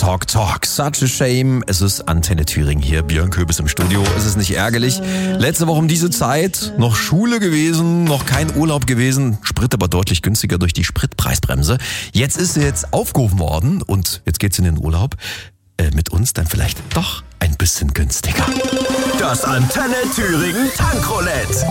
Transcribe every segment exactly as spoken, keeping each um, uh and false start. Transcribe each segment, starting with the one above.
Talk Talk. Such a shame. Es ist Antenne Thüringen hier. Björn Köbis im Studio. Es ist nicht ärgerlich. Letzte Woche um diese Zeit noch Schule gewesen, noch kein Urlaub gewesen. Sprit aber deutlich günstiger durch die Spritpreisbremse. Jetzt ist sie jetzt aufgehoben worden und jetzt geht's in den Urlaub. Äh, mit uns dann vielleicht doch ein bisschen günstiger. Das Antenne Thüringen Tankroulette.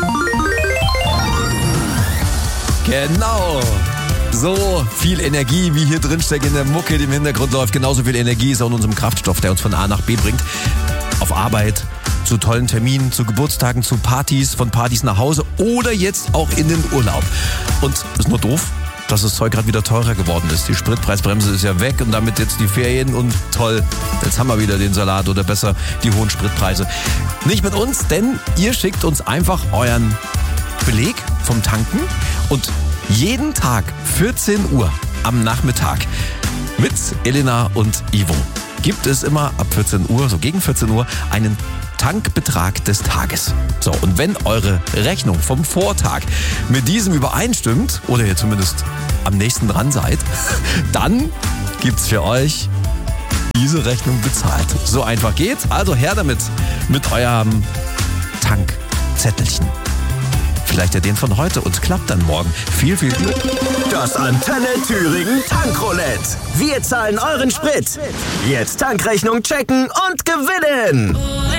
Genau. So viel Energie, wie hier drin steckt in der Mucke, die im Hintergrund läuft. Genauso viel Energie ist auch in unserem Kraftstoff, der uns von A nach B bringt. Auf Arbeit, zu tollen Terminen, zu Geburtstagen, zu Partys, von Partys nach Hause oder jetzt auch in den Urlaub. Und ist nur doof, dass das Zeug gerade wieder teurer geworden ist. Die Spritpreisbremse ist ja weg und damit jetzt die Ferien und toll, jetzt haben wir wieder den Salat oder besser die hohen Spritpreise. Nicht mit uns, denn ihr schickt uns einfach euren Beleg vom Tanken und jeden Tag vierzehn Uhr am Nachmittag mit Elena und Ivo gibt es immer ab vierzehn Uhr, so gegen vierzehn Uhr, einen Tankbetrag des Tages. So, und wenn eure Rechnung vom Vortag mit diesem übereinstimmt, oder ihr zumindest am nächsten dran seid, dann gibt's für euch diese Rechnung bezahlt. So einfach geht's. Also her damit mit eurem Tankzettelchen. Vielleicht ja den von heute und klappt dann morgen. Viel, viel Glück. Das Antenne Thüringen Tankroulette. Wir zahlen euren Sprit. Jetzt Tankrechnung checken und gewinnen.